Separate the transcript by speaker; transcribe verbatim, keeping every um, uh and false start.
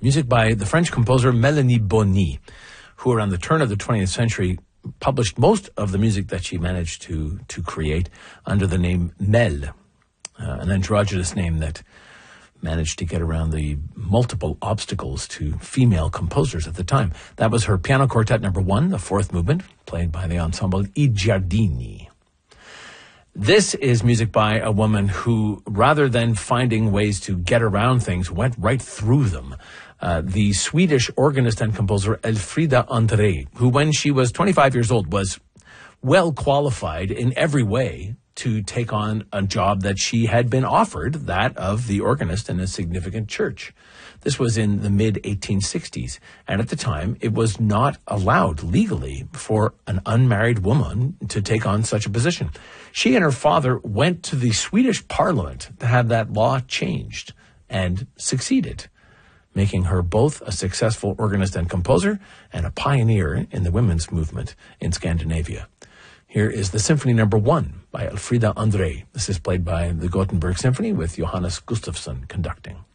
Speaker 1: Music by the French composer Melanie Bonny, who around the turn of the twentieth century published most of the music that she managed to, to create under the name Mel, uh, an androgynous name that managed to get around the multiple obstacles to female composers at the time. That was her piano quartet number one, the fourth movement, played by the ensemble I Giardini. This is music by a woman who, rather than finding ways to get around things, went right through them. Uh, the Swedish organist and composer Elfrida André, who when she was twenty-five years old was well qualified in every way to take on a job that she had been offered, that of the organist in a significant church. This was in the mid eighteen sixties, and at the time it was not allowed legally for an unmarried woman to take on such a position. She and her father went to the Swedish parliament to have that law changed and succeeded, making her both a successful organist and composer and a pioneer in the women's movement in Scandinavia. Here is the Symphony Number One by Elfrida André. This is played by the Gothenburg Symphony with Johannes Gustafsson conducting.